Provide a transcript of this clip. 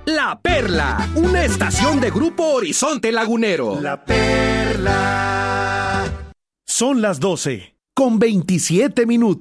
La Perla, una estación de Grupo Horizonte Lagunero. La Perla. Son las 12:27.